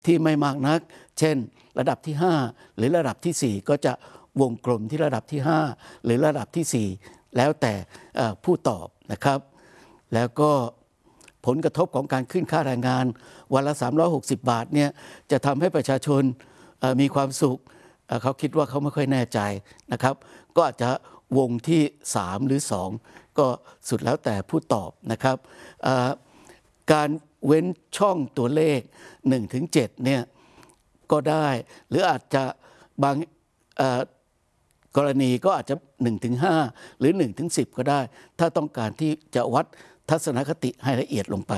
ที่ไม่มากนักเช่นระดับที่5หรือระดับที่4ก็จะวงกลมที่ระดับที่5หรือระดับที่4แล้วแต่ผู้ตอบนะครับแล้วก็ผลกระทบของการขึ้นค่าแรงงานวันละ360 บาทเนี่ยจะทำให้ประชาชนมีความสุขเขาคิดว่าเขาไม่ค่อยแน่ใจนะครับก็อาจจะวงที่3หรือ2ก็สุดแล้วแต่ผู้ตอบนะครับการเว้นช่องตัวเลข 1-7 เนี่ยก็ได้หรืออาจจะบางกรณีก็อาจจะ 1-5 หรือ 1-10 ก็ได้ถ้าต้องการที่จะวัดทัศนคติให้ละเอียดลงไป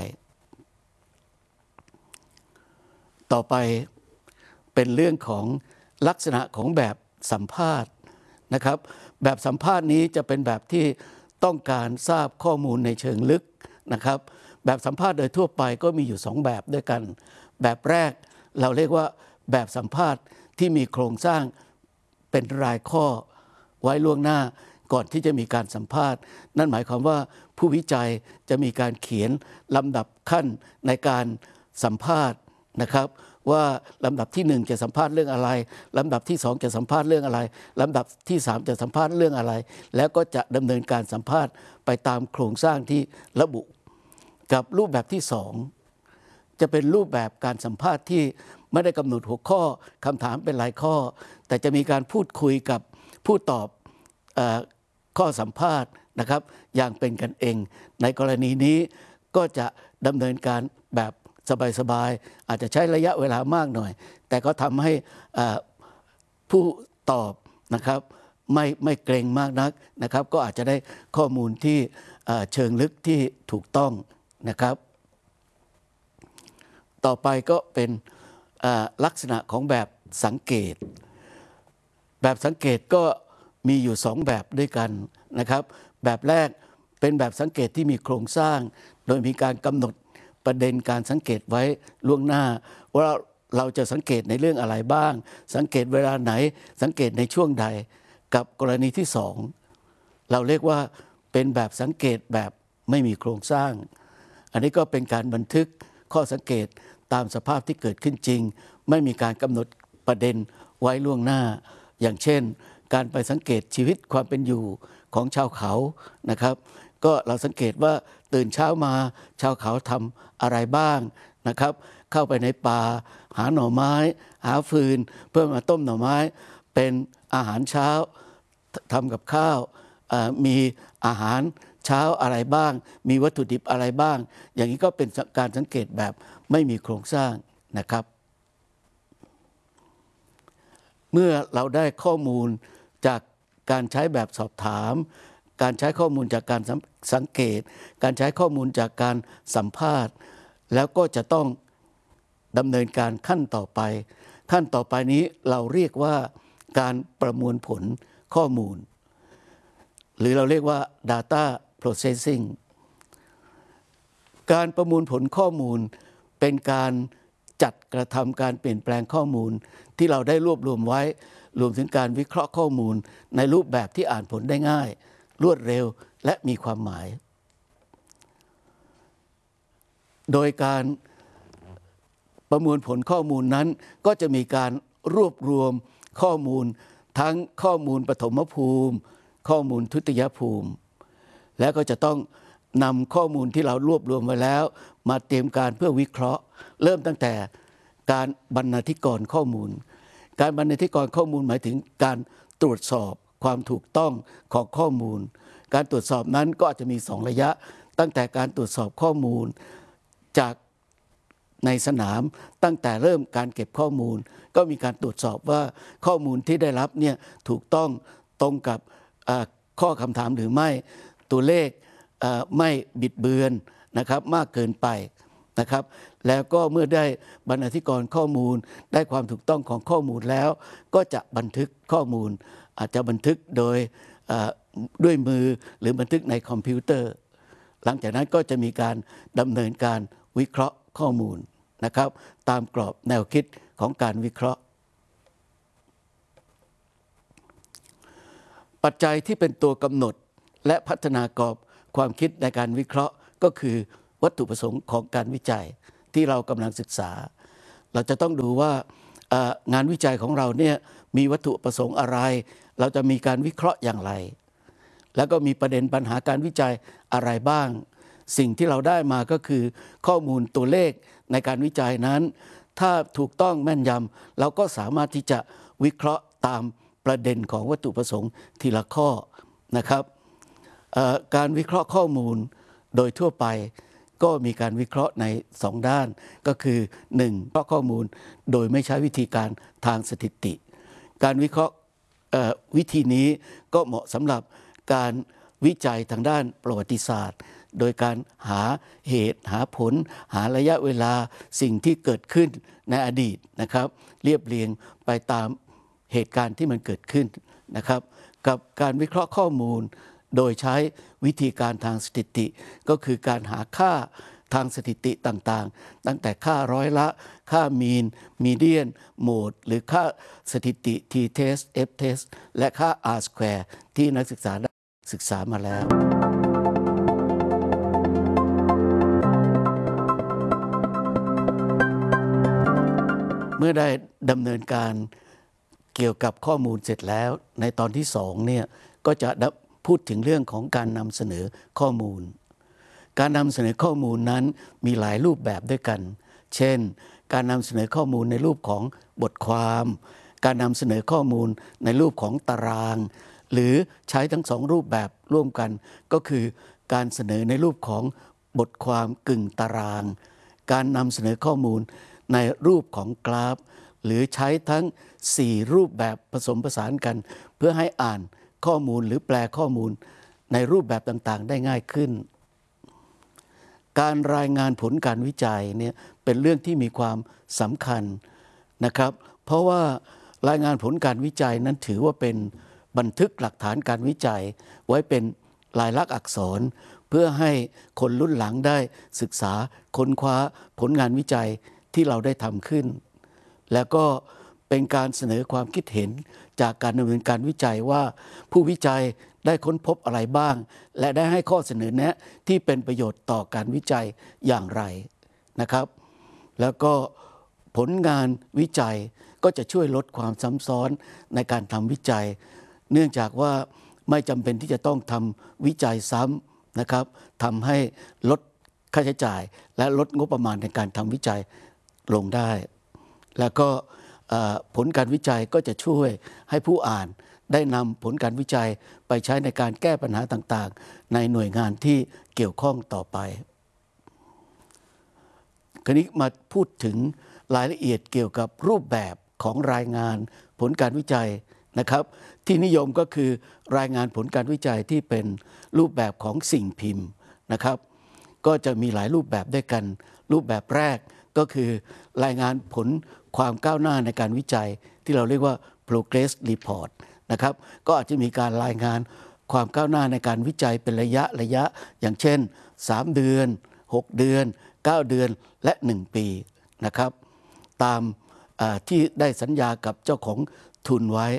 ต่อไปเป็นเรื่องของลักษณะของแบบสัมภาษณ์นะครับแบบสัมภาษณ์นี้จะเป็นแบบที่ต้องการทราบข้อมูลในเชิงลึกนะครับแบบสัมภาษณ์โดยทั่วไปก็มีอยู่2แบบด้วยกันแบบแรกเราเรียกว่าแบบสัมภาษณ์ที่มีโครงสร้างเป็นรายข้อไว้ล่วงหน้าก่อนที่จะมีการสัมภาษณ์นั่นหมายความว่าผู้วิจัยจะมีการเขียนลำดับขั้นในการสัมภาษณ์นะครับว่าลำดับที่1จะสัมภาษณ์เรื่องอะไรลำดับที่2จะสัมภาษณ์เรื่องอะไรลำดับที่3จะสัมภาษณ์เรื่องอะไรแล้วก็จะดำเนินการสัมภาษณ์ไปตามโครงสร้างที่ระบุกับรูปแบบที่2จะเป็นรูปแบบการสัมภาษณ์ที่ไม่ได้กำหนดหัวข้อคำถามเป็นรายข้อแต่จะมีการพูดคุยกับผู้ตอบข้อสัมภาษณ์นะครับอย่างเป็นกันเองในกรณีนี้ก็จะดำเนินการแบบสบายๆอาจจะใช้ระยะเวลามากหน่อยแต่ก็ทำให้ผู้ตอบนะครับไม่เกรงมากนักนะครับก็อาจจะได้ข้อมูลที่เชิงลึกที่ถูกต้องนะครับต่อไปก็เป็นลักษณะของแบบสังเกตแบบสังเกตก็มีอยู่2แบบด้วยกันนะครับแบบแรกเป็นแบบสังเกตที่มีโครงสร้างโดยมีการกำหนดประเด็นการสังเกตไว้ล่วงหน้าว่าเราจะสังเกตในเรื่องอะไรบ้างสังเกตเวลาไหนสังเกตในช่วงใดกับกรณีที่2เราเรียกว่าเป็นแบบสังเกตแบบไม่มีโครงสร้างอันนี้ก็เป็นการบันทึกข้อสังเกตตามสภาพที่เกิดขึ้นจริงไม่มีการกำหนดประเด็นไว้ล่วงหน้าอย่างเช่นการไปสังเกตชีวิตความเป็นอยู่ของชาวเขานะครับก็เราสังเกตว่าตื่นเช้ามาชาวเขาทำอะไรบ้างนะครับเข้าไปในป่าหาหน่อไม้หาฟืนเพื่อมาต้มหน่อไม้เป็นอาหารเช้าทำกับข้าวมีอาหารเช้าอะไรบ้างมีวัตถุดิบอะไรบ้างอย่างนี้ก็เป็นการสังเกตแบบไม่มีโครงสร้างนะครับเมื่อเราได้ข้อมูลจากการใช้แบบสอบถามการใช้ข้อมูลจากการสังเกตการใช้ข้อมูลจากการสัมภาษณ์แล้วก็จะต้องดำเนินการขั้นต่อไปขั้นต่อไปนี้เราเรียกว่าการประมวลผลข้อมูลหรือเราเรียกว่า data processing การประมวลผลข้อมูลเป็นการจัดกระทำการเปลี่ยนแปลงข้อมูลที่เราได้รวบรวมไว้รวมถึงการวิเคราะห์ข้อมูลในรูปแบบที่อ่านผลได้ง่ายรวดเร็วและมีความหมายโดยการประมวลผลข้อมูลนั้นก็จะมีการรวบรวมข้อมูลทั้งข้อมูลปฐมภูมิข้อมูลทุติยภูมิแล้วก็จะต้องนำข้อมูลที่เรารวบรวมไว้แล้วมาเตรียมการเพื่อวิเคราะห์เริ่มตั้งแต่การบรรณาธิกรณ์ข้อมูลการบรรณาธิกรณ์ข้อมูลหมายถึงการตรวจสอบความถูกต้องของข้อมูลการตรวจสอบนั้นก็อาจจะมี2ระยะตั้งแต่การตรวจสอบข้อมูลจากในสนามตั้งแต่เริ่มการเก็บข้อมูลก็มีการตรวจสอบว่าข้อมูลที่ได้รับเนี่ยถูกต้องตรงกับข้อคำถามหรือไม่ตัวเลขไม่บิดเบือนนะครับมากเกินไปนะครับแล้วก็เมื่อได้บรรณาธิกรข้อมูลได้ความถูกต้องของข้อมูลแล้วก็จะบันทึกข้อมูลอาจจะบันทึกโดยด้วยมือหรือบันทึกในคอมพิวเตอร์หลังจากนั้นก็จะมีการดำเนินการวิเคราะห์ข้อมูลนะครับตามกรอบแนวคิดของการวิเคราะห์ปัจจัยที่เป็นตัวกำหนดและพัฒนากรอบความคิดในการวิเคราะห์ก็คือวัตถุประสงค์ของการวิจัยที่เรากำลังศึกษาเราจะต้องดูว่างานวิจัยของเราเนี่ยมีวัตถุประสงค์อะไรเราจะมีการวิเคราะห์อย่างไรแล้วก็มีประเด็นปัญหาการวิจัยอะไรบ้างสิ่งที่เราได้มาก็คือข้อมูลตัวเลขในการวิจัยนั้นถ้าถูกต้องแม่นยำเราก็สามารถที่จะวิเคราะห์ตามประเด็นของวัตถุประสงค์ทีละข้อนะครับการวิเคราะห์ข้อมูลโดยทั่วไปก็มีการวิเคราะห์ใน2ด้านก็คือ1วิเคราะห์ข้อมูลโดยไม่ใช้วิธีการทางสถิติ การวิเคราะห์วิธีนี้ก็เหมาะสำหรับการวิจัยทางด้านประวัติศาสตร์โดยการหาเหตุหาผลหาระยะเวลาสิ่งที่เกิดขึ้นในอดีตนะครับเรียบเรียงไปตามเหตุการณ์ที่มันเกิดขึ้นนะครับกับการวิเคราะห์ข้อมูลโดยใช้วิธีการทางสถิติก็คือการหาค่าทางสถิติต่างๆตั้งแต่ค่าร้อยละค่ามีนมีเดียนโหมดหรือค่าสถิติ t-test f-test และค่า r-square ที่นักศึกษาได้ศึกษามาแล้วเมื่อได้ดำเนินการเกี่ยวกับข้อมูลเสร็จแล้วในตอนที่2เนี่ยก็จะพูดถึงเรื่องของการนำเสนอข้อมูลการนำเสนอข้อมูลนั้นมีหลายรูปแบบด้วยกันเช่นการนำเสนอข้อมูลในรูปของบทความการนำเสนอข้อมูลในรูปของตารางหรือใช้ทั้ง2รูปแบบร่วมกันก็คือการเสนอในรูปของบทความกึ่งตารางการนำเสนอข้อมูลในรูปของกราฟหรือใช้ทั้ง4รูปแบบผสมผสานกันเพื่อให้อ่านข้อมูลหรือแปลข้อมูลในรูปแบบต่างๆได้ง่ายขึ้นการรายงานผลการวิจัยเนี่ยเป็นเรื่องที่มีความสำคัญนะครับเพราะว่ารายงานผลการวิจัยนั้นถือว่าเป็นบันทึกหลักฐานการวิจัยไว้เป็นลายลักษณ์อักษรเพื่อให้คนรุ่นหลังได้ศึกษาค้นคว้าผลงานวิจัยที่เราได้ทำขึ้นแล้วก็เป็นการเสนอความคิดเห็นจากการดำเนินการวิจัยว่าผู้วิจัยได้ค้นพบอะไรบ้างและได้ให้ข้อเสนอแนะที่เป็นประโยชน์ต่อการวิจัยอย่างไรนะครับแล้วก็ผลงานวิจัยก็จะช่วยลดความซ้ำซ้อนในการทำวิจัยเนื่องจากว่าไม่จำเป็นที่จะต้องทำวิจัยซ้ำนะครับทำให้ลดค่าใช้จ่ายและลดงบประมาณในการทำวิจัยลงได้แล้วก็ผลการวิจัยก็จะช่วยให้ผู้อ่านได้นำผลการวิจัยไปใช้ในการแก้ปัญหาต่างๆในหน่วยงานที่เกี่ยวข้องต่อไปคราวนี้มาพูดถึงรายละเอียดเกี่ยวกับรูปแบบของรายงานผลการวิจัยนะครับที่นิยมก็คือรายงานผลการวิจัยที่เป็นรูปแบบของสิ่งพิมพ์นะครับก็จะมีหลายรูปแบบด้วยกันรูปแบบแรกก็คือรายงานผลความก้าวหน้าในการวิจัยที่เราเรียกว่า progress report นะครับก็อาจจะมีการรายงานความก้าวหน้าในการวิจัยเป็นระยะอย่างเช่น3 เดือน6 เดือน9 เดือนและ1 ปีนะครับตามที่ได้สัญญากับเจ้าของทุนไว้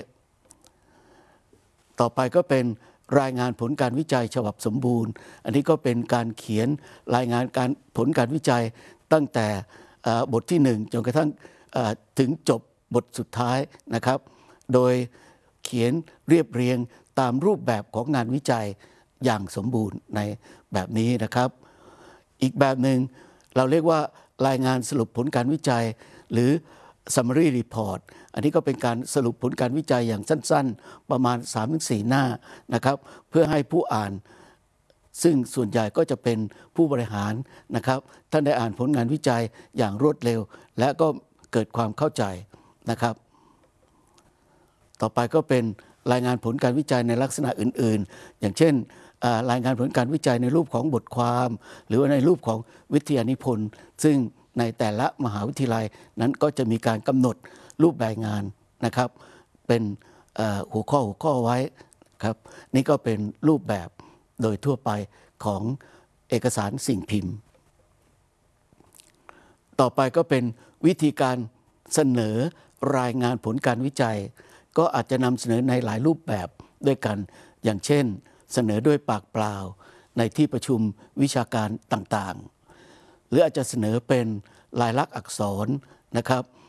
ต่อไปก็เป็นรายงานผลการวิจัยฉบับสมบูรณ์อันนี้ก็เป็นการเขียนรายงานผลการวิจัยตั้งแต่บทที่1จนกระทั่งถึงจบบทสุดท้ายนะครับโดยเขียนเรียบเรียงตามรูปแบบของงานวิจัยอย่างสมบูรณ์ในแบบนี้นะครับอีกแบบหนึ่งเราเรียกว่ารายงานสรุปผลการวิจัยหรือ summary report อันนี้ก็เป็นการสรุปผลการวิจัยอย่างสั้นๆประมาณ 3-4 หน้านะครับเพื่อให้ผู้อ่านซึ่งส่วนใหญ่ก็จะเป็นผู้บริหารนะครับท่านได้อ่านผลงานวิจัยอย่างรวดเร็วและก็เกิดความเข้าใจนะครับต่อไปก็เป็นรายงานผลการวิจัยในลักษณะอื่นๆอย่างเช่นรายงานผลการวิจัยในรูปของบทความหรือว่าในรูปของวิทยานิพนธ์ซึ่งในแต่ละมหาวิทยาลัยนั้นก็จะมีการกำหนดรูปแบบงานนะครับเป็นหัวข้อไว้ครับนี่ก็เป็นรูปแบบโดยทั่วไปของเอกสารสิ่งพิมพ์ต่อไปก็เป็นวิธีการเสนอรายงานผลการวิจัยก็อาจจะนำเสนอในหลายรูปแบบด้วยกันอย่างเช่นเสนอด้วยปากเปล่าในที่ประชุมวิชาการต่างๆหรืออาจจะเสนอเป็นลายลักษณ์อักษรนะครับ